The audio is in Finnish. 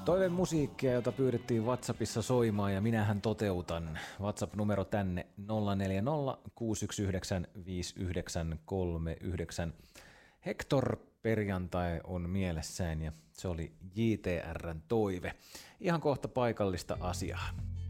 Toivemusiikkia, jota pyydettiin WhatsAppissa soimaan ja minähän toteutan. WhatsApp-numero tänne 040 619 5939. Hector perjantai on mielessään ja se oli JTR:n toive. Ihan kohta paikallista asiaa.